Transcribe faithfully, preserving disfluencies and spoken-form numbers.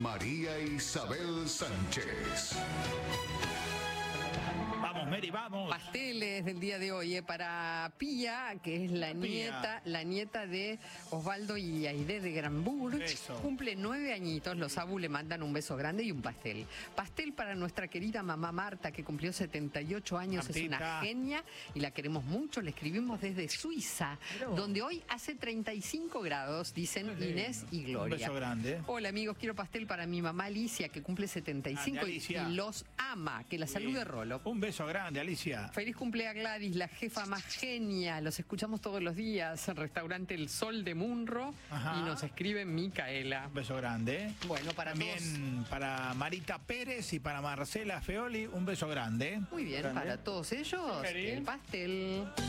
María Isabel Sánchez. Vamos, Mary, vamos. Pasteles del día de hoy, eh, para Pía, que es la Pía. nieta, la nieta de Osvaldo y Aide de Granburg. Eso. Cumple nueve añitos, los Abu le mandan un beso grande y un pastel. Pastel para nuestra querida mamá Marta, que cumplió setenta y ocho años, Martita. es una genia y la queremos mucho. Le escribimos desde Suiza, donde hoy hace treinta y cinco grados, dicen Inés y Gloria. Un beso grande. Hola amigos, quiero pastel para mi mamá Alicia, que cumple setenta y cinco Grande, y, Alicia. y los ama. Que la salude Rolo. Un beso grande, Alicia. Feliz cumpleaños Gladys, la jefa más genia. Los escuchamos todos los días en restaurante El Sol de Munro. Ajá. Y nos escribe Micaela. Un beso grande. Bueno, para También todos. para Marita Pérez y para Marcela Feoli, un beso grande. Muy bien, Grande. para todos ellos, Mary. el pastel.